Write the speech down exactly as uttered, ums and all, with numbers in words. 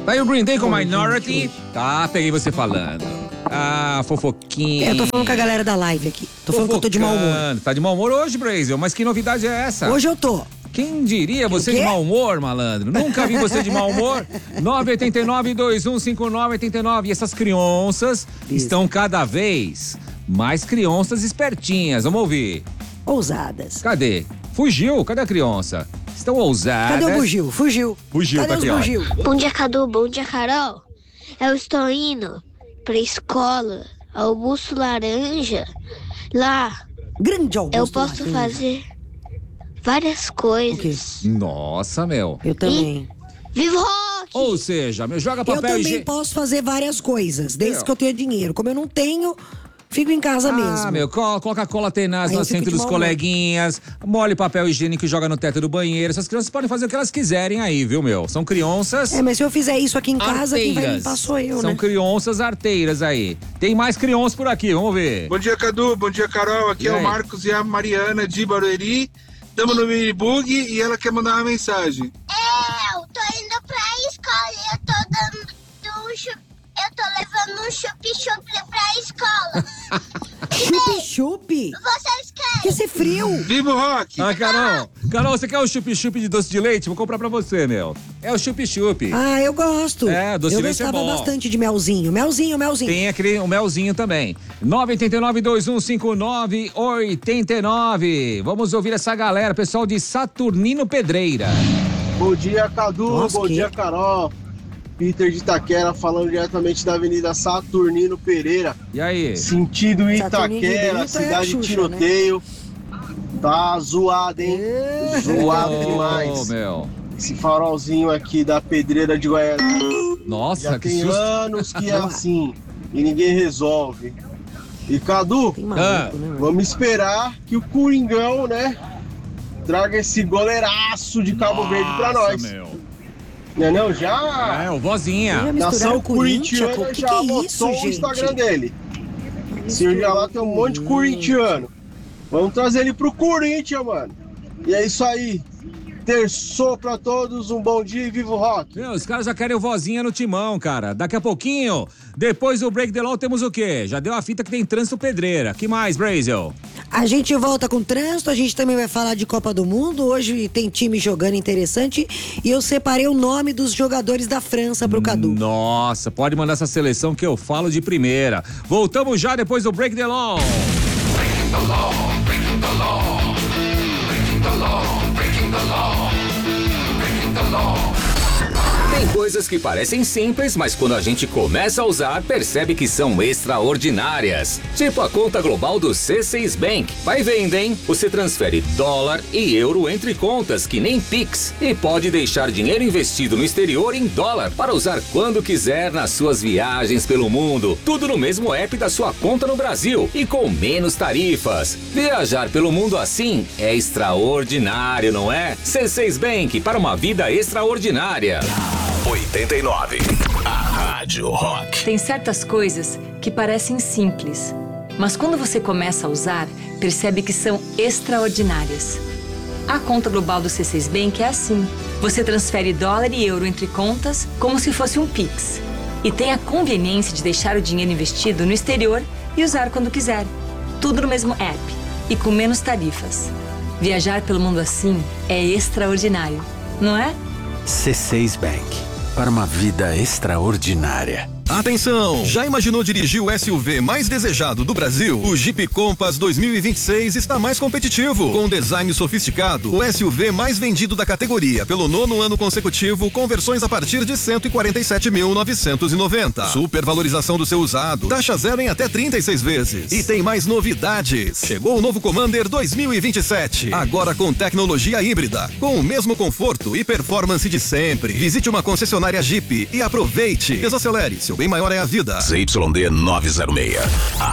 Tá aí o Green Day com Minority. Tá, peguei você falando. Ah, fofoquinha. É, eu tô falando com a galera da live aqui. Tô falando que eu tô de mau humor. Tá de mau humor hoje, Brasil? Mas que novidade é essa? Hoje eu tô. Quem diria você de mau humor, malandro? Nunca vi você de mau humor. nove oito nove, dois um cinco nove, oito nove. E essas crianças Isso. estão cada vez mais crianças espertinhas. Vamos ouvir. Ousadas. Cadê? Fugiu? Cadê a criança? Estão ousadas. Cadê o bugio? Fugiu. Fugiu, Cadê tá aqui, os bugio? Bom dia, Cadu. Bom dia, Carol. Eu estou indo pra escola, Augusto Laranja. Lá, Grande Augusto eu posso Laranja. fazer várias coisas. Nossa, meu. Eu também. E... Viva o rock! Ou seja, meu, joga papel Eu também higiênico. posso fazer várias coisas, desde Meu. que eu tenha dinheiro. Como eu não tenho, fico em casa ah, mesmo. Ah, meu, coloca a cola tenaz Aí no eu fico assento de dos mau coleguinhas, molhe papel higiênico e joga no teto do banheiro. Essas crianças podem fazer o que elas quiserem aí, viu, meu? São crianças... É, mas se eu fizer isso aqui em casa, quem vai limpar sou eu, São né? crianças arteiras aí. Tem mais crianças por aqui, vamos ver. Bom dia, Cadu. Bom dia, Carol. Aqui E é aí? o Marcos e a Mariana de Barueri. Estamos no minibug e ela quer mandar uma mensagem. Eu tô indo pra escola e eu tô dando um chup... Eu tô levando um chup-chup pra escola. Chup-chup? Vocês querem? Que esse frio. Viva o rock! Ah, Carol. Carol, você quer o chup-chup de doce de leite? Vou comprar pra você, meu. É o chup-chup. Ah, eu gosto. É, doce eu de leite é gostava bom. bastante de melzinho. Melzinho, melzinho. Tem aquele o melzinho também. nove oito nove, dois um cinco nove, oito nove. Vamos ouvir essa galera, pessoal de Saturnino Pedreira. Bom dia, Cadu. Nossa, Bom que- dia, Carol. Peter de Itaquera falando diretamente da Avenida Saturnino Pereira. E aí? Sentido Saturnino de Itaquera, Brito é a cidade de Xuxa, tiroteio. Tá zoado, hein? Zoado Ô, demais. meu. Esse farolzinho aqui da Pedreira de Goiânia. Nossa, Já que tem susto. anos que é assim. E ninguém resolve. E Cadu, Tem maluco, Ah. né? vamos esperar que o Coringão, né? Traga esse goleiraço de Cabo Verde pra nós. Meu. Não é não? Já? É, o Já vozinha. misturaram Nação o Corinthians? corintiana O que, já que é botou isso, o gente? Instagram dele. Se eu já lá tem um monte de corintiano. Vamos trazer ele pro Corinthians, mano. E é isso aí. Terçou pra todos, um bom dia e viva o rock. Meu, os caras já querem o vozinha no timão, cara. Daqui a pouquinho, depois do Break the Law, temos o quê? Já deu a fita que tem trânsito pedreira. Que mais, Brazel? A gente volta com trânsito, a gente também vai falar de Copa do Mundo. Hoje tem time jogando interessante e eu separei o nome dos jogadores da França pro Cadu. Nossa, pode mandar essa seleção que eu falo de primeira. Voltamos já depois do Break the Law. Tem coisas que parecem simples, mas quando a gente começa a usar, percebe que são extraordinárias. Tipo a conta global do C seis Bank. Vai vendo, hein? Você transfere dólar e euro entre contas, que nem Pix. E pode deixar dinheiro investido no exterior em dólar para usar quando quiser nas suas viagens pelo mundo. Tudo no mesmo app da sua conta no Brasil e com menos tarifas. Viajar pelo mundo assim é extraordinário, não é? C seis Bank, para uma vida extraordinária. oitenta e nove. A Rádio Rock. Tem certas coisas que parecem simples, mas quando você começa a usar, percebe que são extraordinárias. A conta global do C seis Bank é assim. Você transfere dólar e euro entre contas como se fosse um Pix. E tem a conveniência de deixar o dinheiro investido no exterior e usar quando quiser. Tudo no mesmo app e com menos tarifas. Viajar pelo mundo assim é extraordinário, não é? C seis Bank, para uma vida extraordinária. Atenção! Já imaginou dirigir o S U V mais desejado do Brasil? O Jeep Compass dois mil e vinte e seis está mais competitivo. Com design sofisticado, o S U V mais vendido da categoria pelo nono ano consecutivo, com versões a partir de cento e quarenta e sete mil novecentos e noventa. Supervalorização do seu usado, taxa zero em até trinta e seis vezes. E tem mais novidades. Chegou o novo Commander dois mil e vinte e sete, agora com tecnologia híbrida, com o mesmo conforto e performance de sempre. Visite uma concessionária Jeep e aproveite. Desacelere, seu bem maior é a vida. Z Y D novecentos e seis. A